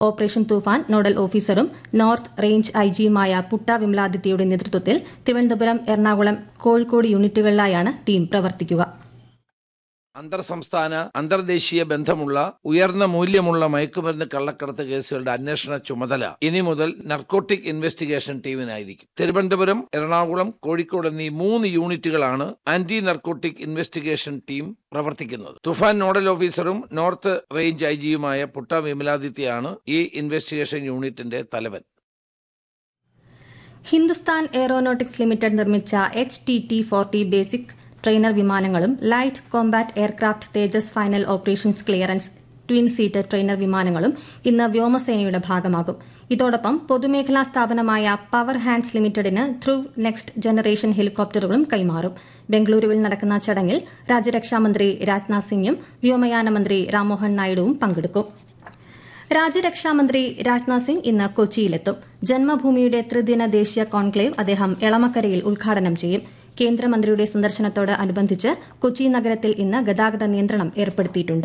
Operation തൂഫാൻ nodal ഓഫീസറും north range ഐജിയുമായ Putta വിമലാദിത്യയുടെ നേതൃത്വത്തിൽ Thiruvananthapuram, Ernakulam, Kozhikode യൂണിറ്റുകളിലായാണ് team പ്രവർത്തിക്കുക. അന്തർ സംസ്ഥാന അന്തർദേശീയ ബന്ധമുള്ള ഉയർന്ന മൂല്യമുള്ള മയക്കുമരുന്ന് കള്ളക്കടത്ത് കേസുകളുടെ അന്വേഷണ ചുമതല ഇനി മുതൽ നർക്കോട്ടിക് ഇൻവെസ്റ്റിഗേഷൻ ടീമിനായിരിക്കും. തിരുവനന്തപുരം, എറണാകുളം, കോഴിക്കോട് എന്നീ 3 യൂണിറ്റുകളാണ് ആന്റി നർക്കോട്ടിക് ഇൻവെസ്റ്റിഗേഷൻ ടീം പ്രവർത്തിക്കുന്നത്. തുഫാൻ നോഡൽ ഓഫീസറും നോർത്ത് റേഞ്ച് ഐജിയുമായ പുട്ട വിമലാദിത്യയാണ് ഈ ഇൻവെസ്റ്റിഗേഷൻ യൂണിറ്റിന്റെ തലവൻ. ഹിന്ദുസ്ഥാൻ എയ്റോനോട്ടിക്സ് ലിമിറ്റഡ് നിർമ്മിച്ച HTT-40 ബേസിക് ട്രെയിനർ വിമാനങ്ങളും ലൈറ്റ് കോംബാറ്റ് എയർക്രാഫ്റ്റ് തേജസ് final operations clearance twin seater trainer വിമാനങ്ങളും ഇന്ന് വ്യോമസേനയുടെ ഭാഗമാകും. ഇതോടൊപ്പം പൊതുമേഖലാ സ്ഥാപനമായ പവർ ഹാൻഡ്സ് ലിമിറ്റഡിന് ധ്രുവ് നെക്സ്റ്റ് ജനറേഷൻ ഹെലികോപ്റ്ററുകളും കൈമാറും. ബംഗളൂരുവിൽ നടക്കുന്ന ചടങ്ങിൽ രാജ്യരക്ഷാമന്ത്രി രാജ്നാഥ് സിംഗും വ്യോമയാന മന്ത്രി രാംമോഹൻ നായിഡുവും പങ്കെടുക്കും. രാജ്യരക്ഷാമന്ത്രി രാജ്നാഥ് സിംഗ് ഇന്ന് കൊച്ചിയിലെത്തും. ജന്മഭൂമിയുടെ ത്രിദിന ദേശീയ കോൺക്ലേവ് അദ്ദേഹം എളമക്കരയിൽ ഉദ്ഘാടനം ചെയ്യും. കേന്ദ്രമന്ത്രിയുടെ സന്ദർശനത്തോട് അനുബന്ധിച്ച് കൊച്ചി നഗരത്തിൽ ഇന്ന് ഗതാഗത നിയന്ത്രണം ഏർപ്പെടുത്തിയിട്ടുണ്ട്.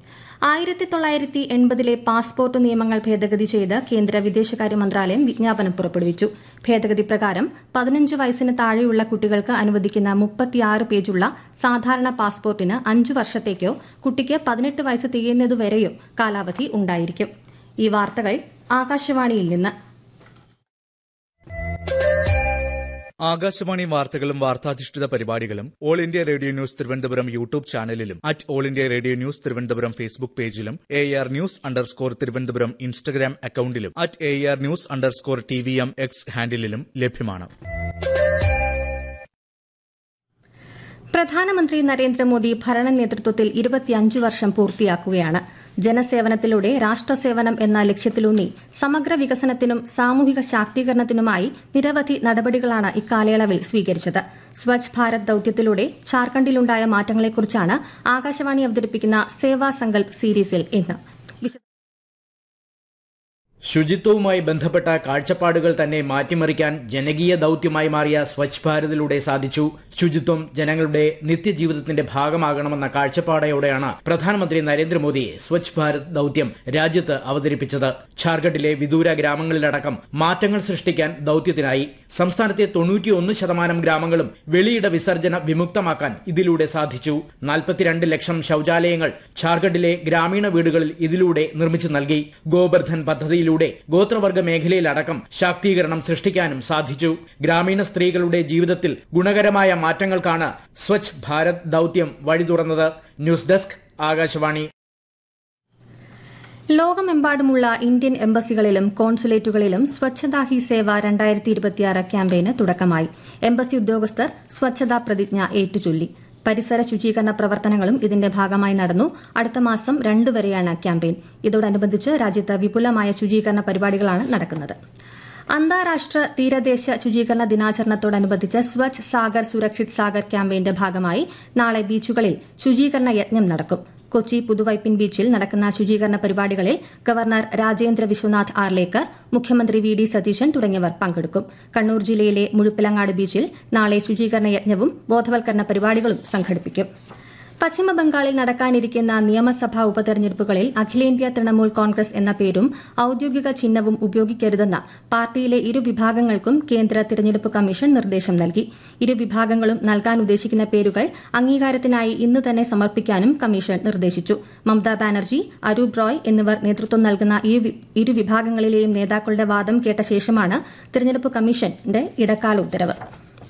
1980 പാസ്പോർട്ട് നിയമങ്ങൾ ഭേദഗതി ചെയ്ത് കേന്ദ്ര വിദേശകാര്യ മന്ത്രാലയം വിജ്ഞാപനം പുറപ്പെടുവിച്ചു. ഭേദഗതി പ്രകാരം 15 വയസ്സിന് താഴെയുള്ള കുട്ടികൾക്ക് അനുവദിക്കുന്ന 36 പേജുള്ള സാധാരണ പാസ്പോർട്ടിന് 5 വർഷത്തേക്കോ കുട്ടിക്ക് 18 വയസ്സ് തികയുന്നതുവരെയോ കാലാവധി ഉണ്ടായിരിക്കും. ഈ വാർത്തകൾ ആകാശവാണിയിൽ നിന്ന്. ആകാശവാണി വാർത്തകളും വാർത്താധിഷ്ഠിത പരിപാടികളും all India radio news Thiruvananthapuram YouTube ചാനലിലും all India radio news Thiruvananthapuram Facebook പേജിലും AR News_ തിരുവനന്തപുരം ഇൻസ്റ്റഗ്രാം അക്കൌണ്ടിലും AR News_TVM X ഹാൻഡിലും ലഭ്യമാണ്. പ്രധാനമന്ത്രി നരേന്ദ്രമോദി ഭരണ നേതൃത്വത്തിൽ 25 വർഷം പൂർത്തിയാക്കുകയാണ്. ജനസേവനത്തിലൂടെ രാഷ്ട്രസേവനം എന്ന ലക്ഷ്യത്തിലൂന്നി സമഗ്ര വികസനത്തിനും സാമൂഹിക ശാക്തീകരണത്തിനുമായി നിരവധി നടപടികളാണ് ഇക്കാലയളവിൽ സ്വീകരിച്ചത്. സ്വച്ഛ് ഭാരത് ദൌത്യത്തിലൂടെ ഝാർഖണ്ഡിലുണ്ടായ മാറ്റങ്ങളെക്കുറിച്ചാണ് ആകാശവാണി അവതരിപ്പിക്കുന്ന സേവാ സങ്കൽപ് സീരീസിൽ ഇന്ന്. ശുചിത്വവുമായി ബന്ധപ്പെട്ട കാഴ്ചപ്പാടുകൾ തന്നെ മാറ്റിമറിക്കാൻ ജനകീയ ദൌത്യമായി മാറിയ സ്വച്ഛ് ഭാരതിലൂടെ സാധിച്ചു. ശുചിത്വം ജനങ്ങളുടെ നിത്യജീവിതത്തിന്റെ ഭാഗമാകണമെന്ന കാഴ്ചപ്പാടോടെയാണ് പ്രധാനമന്ത്രി നരേന്ദ്രമോദി സ്വച്ഛ് ഭാരത് ദൌത്യം രാജ്യത്ത് അവതരിപ്പിച്ചത്. ഝാർഖണ്ഡിലെ വിദൂര ഗ്രാമങ്ങളിലടക്കം മാറ്റങ്ങൾ സൃഷ്ടിക്കാൻ ദൌത്യത്തിനായി. സംസ്ഥാനത്തെ 91% ഗ്രാമങ്ങളും വെളിയിട വിസർജന വിമുക്തമാക്കാൻ ഇതിലൂടെ സാധിച്ചു. 42 ലക്ഷം ശൌചാലയങ്ങൾ ഝാർഖണ്ഡിലെ ഗ്രാമീണ വീടുകളിൽ ഇതിലൂടെ നിർമ്മിച്ചു നൽകി. ഗോബർധൻ പദ്ധതിയിലൂടെ ഗോത്രവർഗ മേഖലയിലടക്കം ശാക്തീകരണം സൃഷ്ടിക്കാനും സാധിച്ചു. ഗ്രാമീണ സ്ത്രീകളുടെ ജീവിതത്തിൽ ഗുണകരമായ മാറ്റങ്ങൾക്കാണ് സ്വച്ഛ് ഭാരത് ദൌത്യം വഴി തുറന്നത്. News desk, Akashvani. ലോകമെമ്പാടുമുള്ള ഇന്ത്യൻ എംബസികളിലും കോൺസുലേറ്റുകളിലും സ്വച്ഛതാ ഹി സേവ 2026 ക്യാമ്പയിന് തുടക്കമായി. എംബസി ഉദ്യോഗസ്ഥർ സ്വച്ഛതാ പ്രതിജ്ഞ ഏറ്റുചൊല്ലി. പരിസര ശുചീകരണ പ്രവർത്തനങ്ങളും ഇതിന്റെ ഭാഗമായി നടന്നു. അടുത്ത മാസം 2 വരെയാണ് ക്യാമ്പയിൻ. ഇതോടനുബന്ധിച്ച് രാജ്യത്ത് വിപുലമായ ശുചീകരണ പരിപാടികളാണ് നടക്കുന്നത്. അന്താരാഷ്ട്ര തീരദേശ ശുചീകരണ ദിനാചരണത്തോടനുബന്ധിച്ച് സ്വച്ഛ് സാഗർ സുരക്ഷിത് സാഗർ ക്യാമ്പയിന്റെ ഭാഗമായി നാളെ ബീച്ചുകളിൽ ശുചീകരണ യജ്ഞം നടക്കും. കൊച്ചി പുതുവൈപ്പിൻ ബീച്ചിൽ നടക്കുന്ന ശുചീകരണ പരിപാടികളിൽ ഗവർണർ രാജേന്ദ്ര വിശ്വനാഥ് ആർലേക്കർ, മുഖ്യമന്ത്രി VD സതീശൻ തുടങ്ങിയവർ പങ്കെടുക്കും. കണ്ണൂർ ജില്ലയിലെ മുഴുപ്പിലങ്ങാട് ബീച്ചിൽ നാളെ ശുചീകരണ യജ്ഞവും ബോധവൽക്കരണ പരിപാടികളും സംഘടിപ്പിക്കും. പശ്ചിമബംഗാളിൽ നടക്കാനിരിക്കുന്ന നിയമസഭാ ഉപതെരഞ്ഞെടുപ്പുകളിൽ അഖിലേന്ത്യാ തൃണമൂൽ കോൺഗ്രസ് എന്ന പേരും ഔദ്യോഗിക ചിഹ്നവും ഉപയോഗിക്കരുതെന്ന് പാർട്ടിയിലെ ഇരുവിഭാഗങ്ങൾക്കും കേന്ദ്ര തിരഞ്ഞെടുപ്പ് കമ്മീഷൻ നിർദ്ദേശം നൽകി. ഇരുവിഭാഗങ്ങളും നൽകാൻ ഉദ്ദേശിക്കുന്ന പേരുകൾ അംഗീകാരത്തിനായി ഇന്ന് തന്നെ സമർപ്പിക്കാനും കമ്മീഷൻ നിർദ്ദേശിച്ചു. മമതാ ബാനർജി, അരൂപ് റോയ് എന്നിവർ നേതൃത്വം നൽകുന്ന ഇരുവിഭാഗങ്ങളിലെയും നേതാക്കളുടെ വാദം കേട്ട ശേഷമാണ് തിരഞ്ഞെടുപ്പ് കമ്മീഷന്റെ ഇടക്കാല ഉത്തരവ്.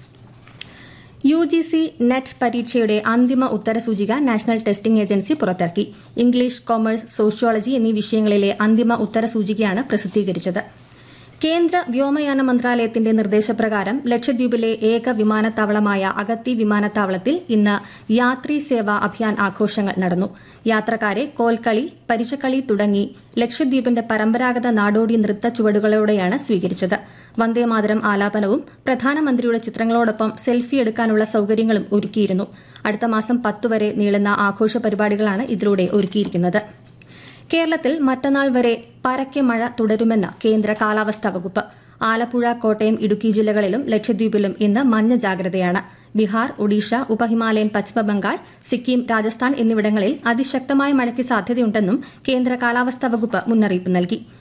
UGC നെറ്റ് പരീക്ഷയുടെ അന്തിമ ഉത്തരസൂചിക നാഷണൽ ടെസ്റ്റിംഗ് ഏജൻസി പുറത്തിറക്കി. ഇംഗ്ലീഷ്, കൊമേഴ്സ്, സോഷ്യോളജി എന്നീ വിഷയങ്ങളിലെ അന്തിമ ഉത്തരസൂചികയാണ് പ്രസിദ്ധീകരിച്ചത്. കേന്ദ്ര വ്യോമയാന മന്ത്രാലയത്തിന്റെ നിർദ്ദേശപ്രകാരം ലക്ഷദ്വീപിലെ ഏക വിമാനത്താവളമായ അഗത്തി വിമാനത്താവളത്തിൽ ഇന്ന് യാത്രീ സേവാ അഭിയാൻ ആഘോഷങ്ങൾ നടന്നു. യാത്രക്കാരെ കോൽക്കളി, പരിചക്കളി തുടങ്ങി ലക്ഷദ്വീപിന്റെ പരമ്പരാഗത നാടോടി നൃത്ത ചുവടുകളോടെയാണ് സ്വീകരിച്ചത്. വന്ദേമാതരം ആലാപനവും പ്രധാനമന്ത്രിയുടെ ചിത്രങ്ങളോടൊപ്പം സെൽഫി എടുക്കാനുള്ള സൌകര്യങ്ങളും ഒരുക്കിയിരുന്നു. അടുത്ത മാസം 10 വരെ നീളുന്ന ആഘോഷ പരിപാടികളാണ് ഇതിലൂടെ ഒരുക്കിയിരിക്കുന്നത്. കേരളത്തിൽ മറ്റന്നാൾ വരെ പരക്കെ മഴ തുടരുമെന്ന് കേന്ദ്ര കാലാവസ്ഥാ വകുപ്പ്. ആലപ്പുഴ, കോട്ടയം, ഇടുക്കി ജില്ലകളിലും ലക്ഷദ്വീപിലും ഇന്ന് മഞ്ഞ ജാഗ്രതയാണ്. ബീഹാർ, ഒഡീഷ, ഉപഹിമാലയൻ പശ്ചിമബംഗാൾ, സിക്കിം, രാജസ്ഥാൻ എന്നിവിടങ്ങളിൽ അതിശക്തമായ മഴയ്ക്ക് സാധ്യതയുണ്ടെന്നും കേന്ദ്ര കാലാവസ്ഥാ വകുപ്പ് മുന്നറിയിപ്പ് നൽകി.